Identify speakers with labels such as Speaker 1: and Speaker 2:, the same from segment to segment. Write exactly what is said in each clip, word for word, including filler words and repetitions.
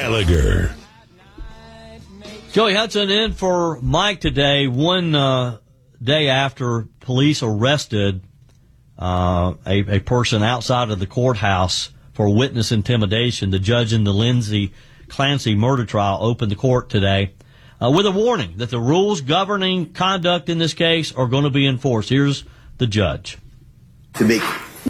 Speaker 1: Gallagher.
Speaker 2: Joey Hudson in for Mike today, one uh, day after police arrested uh, a, a person outside of the courthouse for witness intimidation. The judge in the Lindsay Clancy murder trial opened the court today uh, with a warning that the rules governing conduct in this case are going to be enforced. Here's the judge.
Speaker 3: To make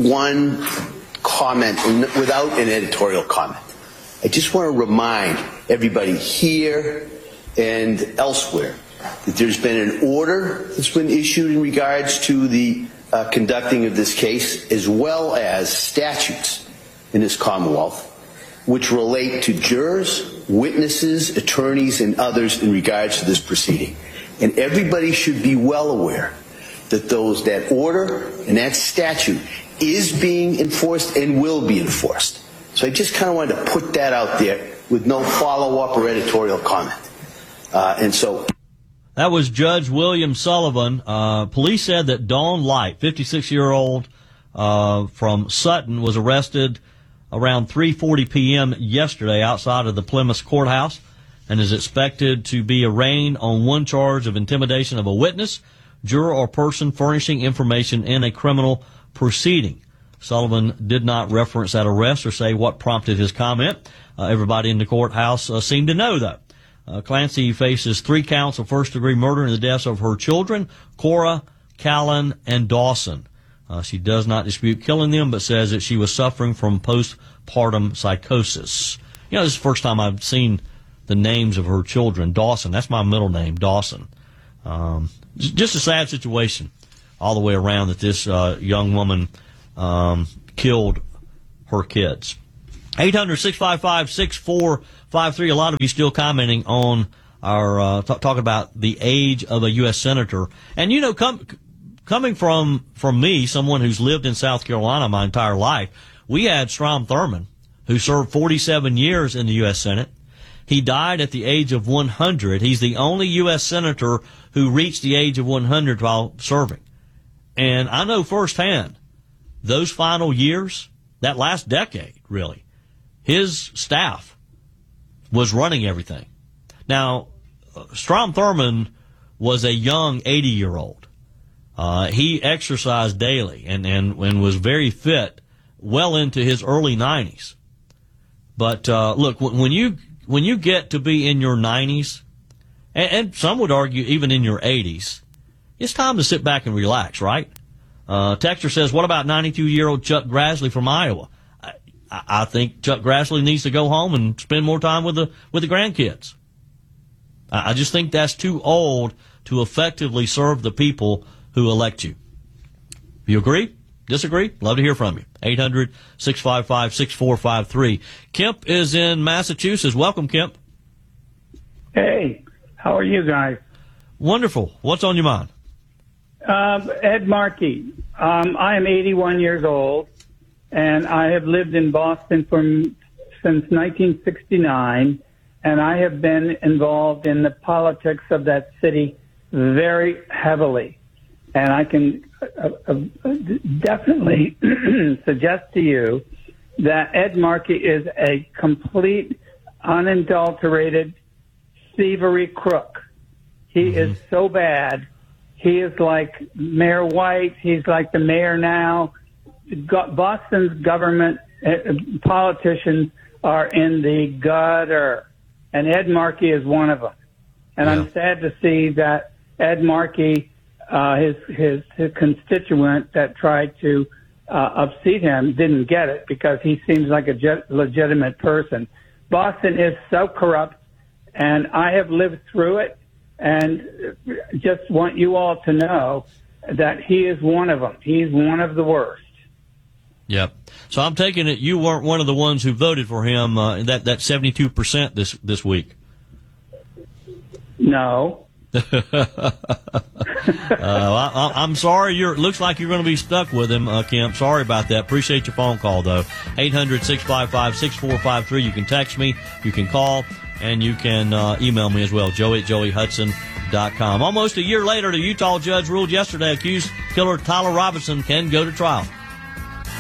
Speaker 3: one comment without an editorial comment, I just want to remind everybody here and elsewhere that there's been an order that's been issued in regards to the uh, conducting of this case, as well as statutes in this Commonwealth, which relate to jurors, witnesses, attorneys, and others in regards to this proceeding. And everybody should be well aware that those that order and that statute is being enforced and will be enforced. So I just kind of wanted to put that out there with no follow-up or editorial comment. Uh, and so
Speaker 2: that was Judge William Sullivan. Uh, police said that Dawn Light, fifty-six-year-old uh, from Sutton, was arrested around three forty p.m. yesterday outside of the Plymouth courthouse and is expected to be arraigned on one charge of intimidation of a witness, juror, or person furnishing information in a criminal proceeding. Sullivan did not reference that arrest or say what prompted his comment. Uh, everybody in the courthouse uh, seemed to know, though. Uh, Clancy faces three counts of first-degree murder in the deaths of her children, Cora, Callan, and Dawson. Uh, she does not dispute killing them, but says that she was suffering from postpartum psychosis. You know, this is the first time I've seen the names of her children. Dawson, that's my middle name, Dawson. Um, just a sad situation all the way around that this uh, young woman um, killed her kids. eight hundred, six five five, six four five three. A lot of you still commenting on our uh, t- talking about the age of a U S senator. And, you know, com- coming from from me, someone who's lived in South Carolina my entire life, we had Strom Thurmond, who served forty-seven years in the U S Senate. He died at the age of one hundred. He's the only U S senator who reached the age of one hundred while serving. And I know firsthand those final years, that last decade, really, his staff was running everything. Now, Strom Thurmond was a young eighty-year-old. Uh, he exercised daily and, and, and was very fit well into his early nineties. But uh, look, when you when you get to be in your nineties, and, and some would argue even in your eighties, it's time to sit back and relax, right? Uh, Texter says, what about ninety-two-year-old Chuck Grassley from Iowa? I, I think Chuck Grassley needs to go home and spend more time with the with the grandkids. I, I just think that's too old to effectively serve the people who elect you. You agree? Disagree? Love to hear from you. eight hundred, six five five, six four five three. Kemp is in Massachusetts. Welcome, Kemp.
Speaker 4: Hey, how are you guys?
Speaker 2: Wonderful. What's on your mind?
Speaker 4: Um, Ed Markey. Um, I am eighty-one years old, and I have lived in Boston from since nineteen sixty-nine, and I have been involved in the politics of that city very heavily. And I can uh, uh, definitely suggest to you that Ed Markey is a complete, unadulterated thievery crook. He mm-hmm. is so bad. He is like Mayor White. He's like the mayor now. Boston's government uh, politicians are in the gutter, and Ed Markey is one of them. And yeah. I'm sad to see that Ed Markey, uh, his, his his constituent that tried to uh, upseat him, didn't get it because he seems like a je- legitimate person. Boston is so corrupt, and I have lived through it. And just want you all to know that he is one of them. He's one of the worst.
Speaker 2: Yep. So I'm taking it you weren't one of the ones who voted for him, uh, that, that seventy-two percent this, this week.
Speaker 4: No.
Speaker 2: uh, I, I'm sorry. You're, it looks like you're going to be stuck with him, uh, Kemp. Sorry about that. Appreciate your phone call, though. eight hundred, six five five, six four five three. You can text me. You can call. And you can uh, email me as well, joey at joey hudson dot com. Almost a year later, the Utah judge ruled yesterday accused killer Tyler Robinson can go to trial.